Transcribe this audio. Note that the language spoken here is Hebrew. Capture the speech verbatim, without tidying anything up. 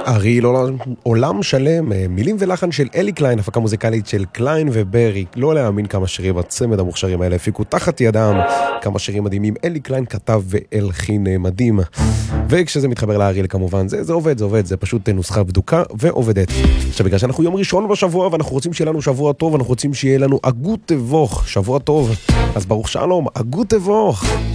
אריאל עולם שלם, מילים ולחן של אלי קליין, הפקה מוזיקלית של קליין וברי. לא להאמין כמה שירים הצמד המוכשרים האלה הפיקו תחת ידם, כמה שירים מדהימים אלי קליין כתב והלחין מדהים. וכשזה מתחבר לאריאל כמובן, זה, זה עובד, זה עובד, זה פשוט נוסחה בדוקה ועובדת. עכשיו בגלל שאנחנו יום ראשון בשבוע ואנחנו רוצים שיהיה לנו שבוע טוב, אנחנו רוצים שיהיה לנו אגות תבוך, שבוע טוב. אז ברוך שלום, אגות תבוך.